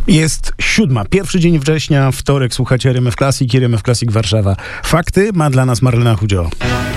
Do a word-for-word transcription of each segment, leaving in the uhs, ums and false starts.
Jest siódma, pierwszy dzień września, wtorek, słuchacie R M F Classic i R M F Classic Warszawa. Fakty ma dla nas Marlena Chudzio.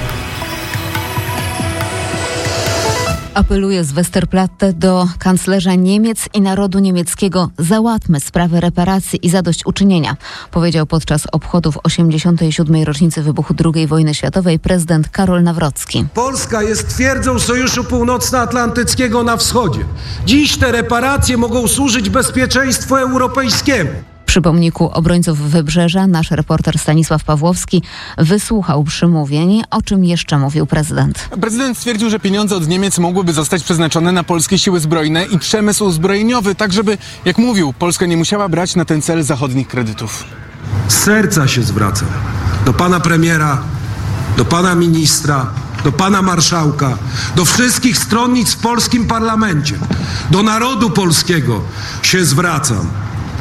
Apeluje z Westerplatte do kanclerza Niemiec i narodu niemieckiego: załatwmy sprawę reparacji i zadośćuczynienia, powiedział podczas obchodów osiemdziesiątej siódmej rocznicy wybuchu drugiej wojny światowej prezydent Karol Nawrocki. Polska jest twierdzą Sojuszu Północnoatlantyckiego na wschodzie. Dziś te reparacje mogą służyć bezpieczeństwu europejskiemu. Przy pomniku obrońców Wybrzeża nasz reporter Stanisław Pawłowski wysłuchał przemówień, o czym jeszcze mówił prezydent. Prezydent stwierdził, że pieniądze od Niemiec mogłyby zostać przeznaczone na polskie siły zbrojne i przemysł uzbrojeniowy, tak żeby, jak mówił, Polska nie musiała brać na ten cel zachodnich kredytów. Z serca się zwracam do pana premiera, do pana ministra, do pana marszałka, do wszystkich stronnic w polskim parlamencie, do narodu polskiego się zwracam.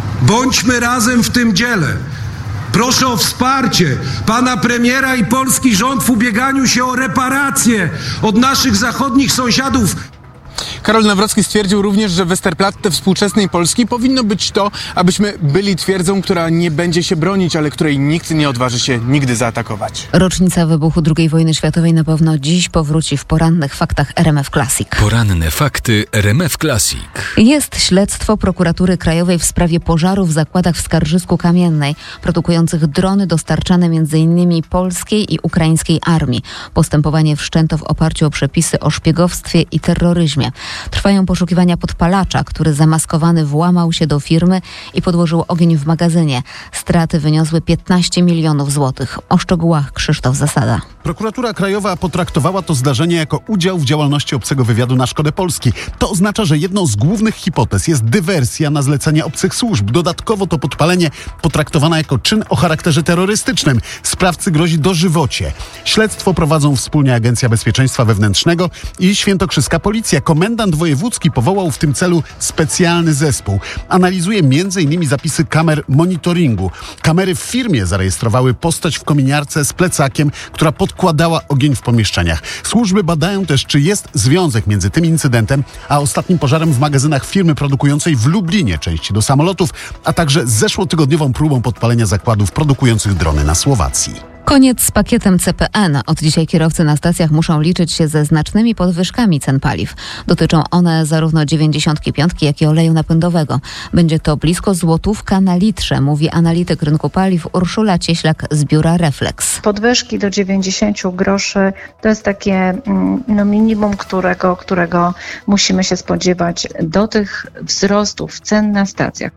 Bądźmy razem w tym dziele. Proszę o wsparcie pana premiera i polski rząd w ubieganiu się o reparacje od naszych zachodnich sąsiadów. Karol Nawrocki stwierdził również, że Westerplatte współczesnej Polski powinno być to, abyśmy byli twierdzą, która nie będzie się bronić, ale której nikt nie odważy się nigdy zaatakować. Rocznica wybuchu drugiej wojny światowej na pewno dziś powróci w porannych faktach R M F Classic. Poranne fakty R M F Classic. Jest śledztwo Prokuratury Krajowej w sprawie pożaru w zakładach w Skarżysku Kamiennej, produkujących drony dostarczane m.in. polskiej i ukraińskiej armii. Postępowanie wszczęto w oparciu o przepisy o szpiegowstwie i terroryzmie. Trwają poszukiwania podpalacza, który zamaskowany włamał się do firmy i podłożył ogień w magazynie. Straty wyniosły piętnaście milionów złotych. O szczegółach Krzysztof Zasada. Prokuratura Krajowa potraktowała to zdarzenie jako udział w działalności obcego wywiadu na szkodę Polski. To oznacza, że jedną z głównych hipotez jest dywersja na zlecenie obcych służb. Dodatkowo to podpalenie potraktowane jako czyn o charakterze terrorystycznym. Sprawcy grozi dożywocie. Śledztwo prowadzą wspólnie Agencja Bezpieczeństwa Wewnętrznego i Świętokrzyska Policja. Komendant wojewódzki powołał w tym celu specjalny zespół. Analizuje między innymi zapisy kamer monitoringu. Kamery w firmie zarejestrowały postać w kominiarce z plecakiem, która podkładała ogień w pomieszczeniach. Służby badają też, czy jest związek między tym incydentem a ostatnim pożarem w magazynach firmy produkującej w Lublinie części do samolotów, a także zeszłotygodniową próbą podpalenia zakładów produkujących drony na Słowacji. Koniec z pakietem C P N. Od dzisiaj kierowcy na stacjach muszą liczyć się ze znacznymi podwyżkami cen paliw. Dotyczą one zarówno dziewięćdziesiątki piątki, jak i oleju napędowego. Będzie to blisko złotówka na litrze, mówi analityk rynku paliw Urszula Cieślak z biura Reflex. Podwyżki do dziewięćdziesiąt groszy to jest takie no, minimum, którego, którego musimy się spodziewać do tych wzrostów cen na stacjach.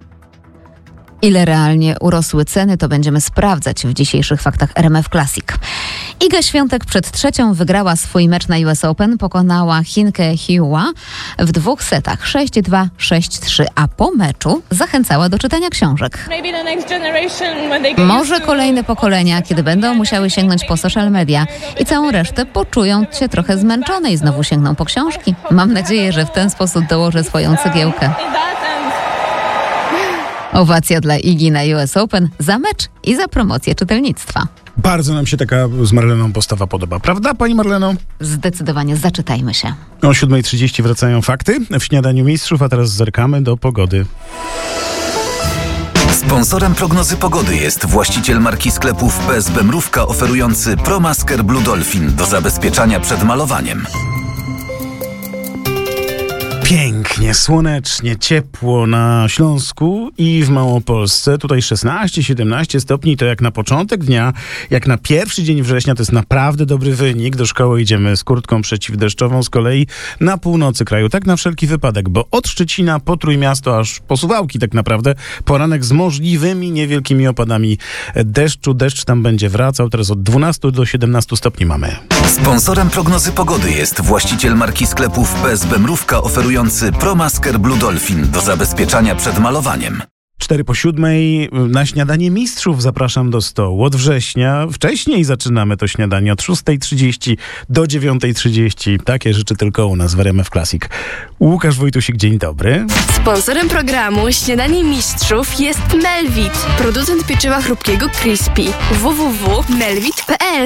Ile realnie urosły ceny, to będziemy sprawdzać w dzisiejszych faktach R M F Classic. Iga Świątek przed trzecią wygrała swój mecz na U S Open, pokonała Chinkę Hiua w dwóch setach sześć dwa, sześć trzy, a po meczu zachęcała do czytania książek. Może kolejne pokolenia, kiedy będą musiały sięgnąć po social media i całą resztę poczują się trochę zmęczone i znowu sięgną po książki. Mam nadzieję, że w ten sposób dołożę swoją cegiełkę. Owacja dla Igi na U S Open za mecz i za promocję czytelnictwa. Bardzo nam się taka z Marleną postawa podoba. Prawda, pani Marleno? Zdecydowanie, zaczytajmy się. O siódma trzydzieści wracają fakty w Śniadaniu Mistrzów, a teraz zerkamy do pogody. Sponsorem prognozy pogody jest właściciel marki sklepów P S B Mrówka, oferujący ProMasker Blue Dolphin do zabezpieczania przed malowaniem. Pięknie, słonecznie, ciepło na Śląsku i w Małopolsce. Tutaj szesnaście siedemnaście stopni to jak na początek dnia, jak na pierwszy dzień września to jest naprawdę dobry wynik. Do szkoły idziemy z kurtką przeciwdeszczową, z kolei na północy kraju. Tak na wszelki wypadek, bo od Szczecina po Trójmiasto aż po Suwałki tak naprawdę poranek z możliwymi niewielkimi opadami deszczu. Deszcz tam będzie wracał. Teraz od dwunastu do siedemnastu stopni mamy. Sponsorem prognozy pogody jest właściciel marki sklepów P S B Mrówka, oferujący ProMasker Blue Dolphin do zabezpieczania przed malowaniem. Cztery po siódmej na Śniadanie Mistrzów zapraszam do stołu. Od września wcześniej zaczynamy to śniadanie od szósta trzydzieści do dziewiąta trzydzieści. Takie rzeczy tylko u nas w R M F Classic. Łukasz Wojtusik, dzień dobry. Sponsorem programu Śniadanie Mistrzów jest Melvit, producent pieczywa chrupkiego Crispy. w w w kropka melvit kropka p l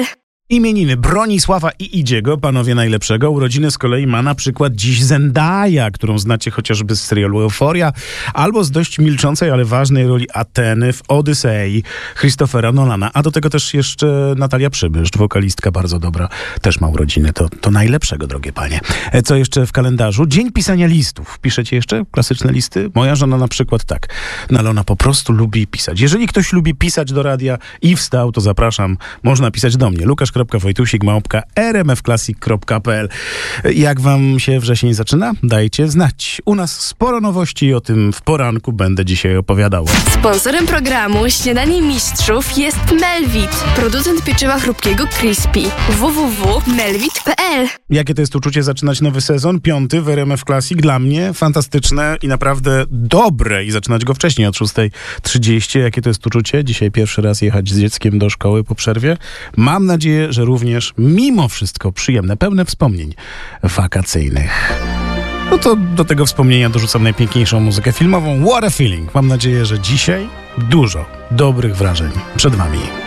Imieniny Bronisława i Idziego, panowie najlepszego. Urodziny z kolei ma na przykład dziś Zendaya, którą znacie chociażby z serialu Euforia, albo z dość milczącej, ale ważnej roli Ateny w Odysei Christophera Nolana. A do tego też jeszcze Natalia Przybysz, wokalistka bardzo dobra, też ma urodziny. To, to najlepszego, drogie panie. Co jeszcze w kalendarzu? Dzień pisania listów. Piszecie jeszcze klasyczne listy? Moja żona na przykład tak. No ale ona po prostu lubi pisać. Jeżeli ktoś lubi pisać do radia i wstał, to zapraszam. Można pisać do mnie. Lukasz Wojtusik małpka r m f classic kropka p l. Jak wam się wrzesień zaczyna? Dajcie znać. U nas sporo nowości i o tym w poranku będę dzisiaj opowiadał. Sponsorem programu Śniadanie Mistrzów jest Melvit, producent pieczywa chrupkiego Crispy. w w w kropka melvit kropka p l. Jakie to jest uczucie zaczynać nowy sezon? Piąty w R M F Classic. Dla mnie fantastyczne i naprawdę dobre. I zaczynać go wcześniej, od szósta trzydzieści. Jakie to jest uczucie? Dzisiaj pierwszy raz jechać z dzieckiem do szkoły po przerwie. Mam nadzieję, że również mimo wszystko przyjemne, pełne wspomnień wakacyjnych. No to do tego wspomnienia dorzucam najpiękniejszą muzykę filmową What a Feeling. Mam nadzieję, że dzisiaj dużo dobrych wrażeń przed wami.